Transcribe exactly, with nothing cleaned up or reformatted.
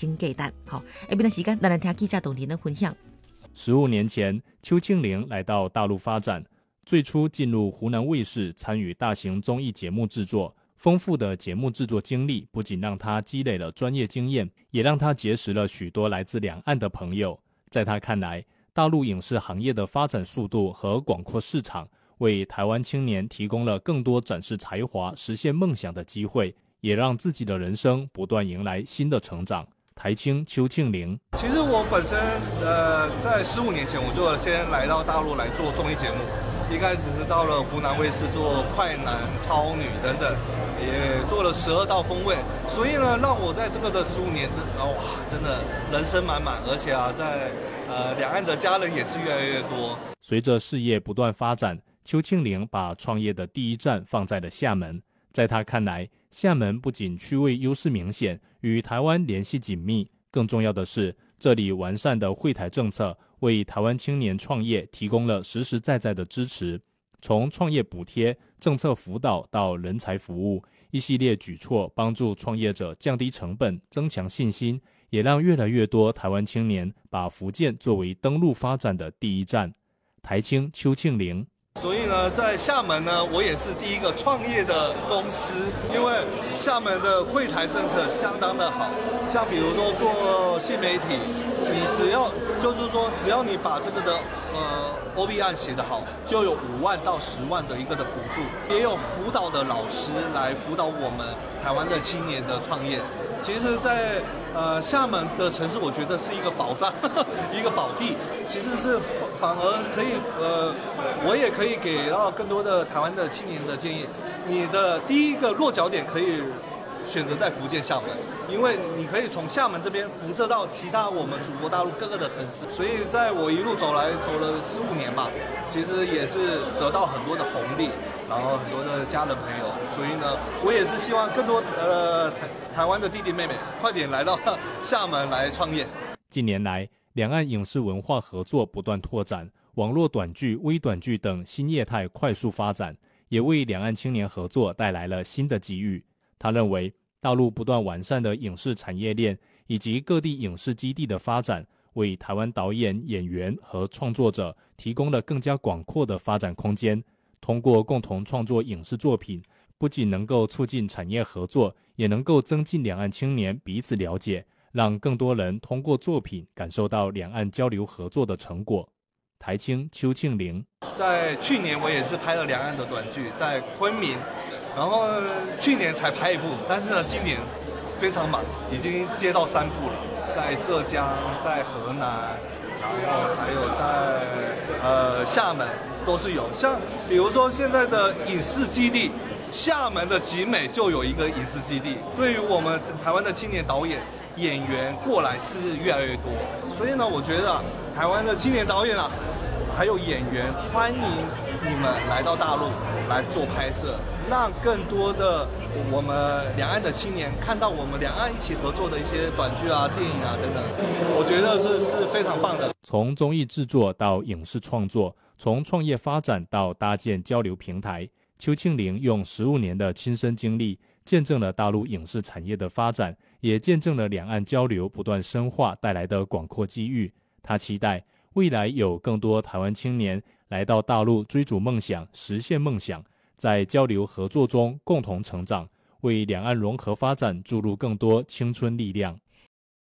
新价值。好，下边的时间，咱来听记者董婷的分享。 十五年前，邱庆龄来到大陆发展，最初进入湖南卫视参与大型综艺节目制作。丰富的节目制作经历不仅让他积累了专业经验，也让他结识了许多来自两岸的朋友。在他看来，大陆影视行业的发展速度和广阔市场，为台湾青年提供了更多展示才华、实现梦想的机会，也让自己的人生不断迎来新的成长。台青邱庆龄， 其实我本身呃，在十五年前我就先来到大陆来做综艺节目，一开始是到了湖南卫视做快男、超女等等，也做了十二道风味，所以呢，让我在这个的十五年，哇，真的人生满满，而且啊，在呃两岸的家人也是越来越多。 随着事业不断发展，邱庆龄把创业的第一站放在了厦门。在他看来，厦门不仅区位优势明显，与台湾联系紧密，更重要的是，这里完善的惠台政策为台湾青年创业提供了实实在在的支持。从创业补贴、政策辅导到人才服务，一系列举措帮助创业者降低成本、增强信心，也让越来越多台湾青年把福建作为登陆发展的第一站。台青邱庆龄， 所以呢，在厦门呢，我也是第一个创业的公司，因为厦门的惠台政策相当的好，像比如说做新媒体，你只要就是说，只要你把这个的呃 O B 案写得好，就有五万到十万的一个的补助，也有辅导的老师来辅导我们台湾的青年的创业。其实在，呃厦门的城市，我觉得是一个保障，呵呵一个宝地。其实是反而可以，呃，我也可以给到更多的台湾的青年的建议。你的第一个落脚点可以选择在福建厦门，因为你可以从厦门这边辐射到其他我们祖国大陆各个的城市。所以在我一路走来走了十五年吧，其实也是得到很多的红利。然后很多的家人朋友，所以呢，我也是希望更多呃台台湾的弟弟妹妹快点来到厦门来创业。 近年来，两岸影视文化合作不断拓展，网络短剧、微短剧等新业态快速发展，也为两岸青年合作带来了新的机遇。他认为，大陆不断完善的影视产业链以及各地影视基地的发展，为台湾导演、演员和创作者提供了更加广阔的发展空间。通过共同创作影视作品，不仅能够促进产业合作，也能够增进两岸青年彼此了解，让更多人通过作品感受到两岸交流合作的成果。台青邱庆龄， 在去年我也是拍了两岸的短剧，在昆明，然后去年才拍一部，但是呢，今年非常忙，已经接到三部了，在浙江，在河南，然后还有在呃厦门。都是有，像比如说现在的影视基地，厦门的集美就有一个影视基地。对于我们台湾的青年导演、演员过来是越来越多，所以呢，我觉得、啊、台湾的青年导演啊，还有演员，欢迎你们来到大陆来做拍摄，让更多的我们两岸的青年看到我们两岸一起合作的一些短剧啊、电影啊等等，我觉得是是非常棒的。 从综艺制作到影视创作，从创业发展到搭建交流平台，邱庆龄用十五年的亲身经历，见证了大陆影视产业的发展，也见证了两岸交流不断深化带来的广阔机遇。他期待未来有更多台湾青年来到大陆追逐梦想，实现梦想，在交流合作中共同成长，为两岸融合发展注入更多青春力量。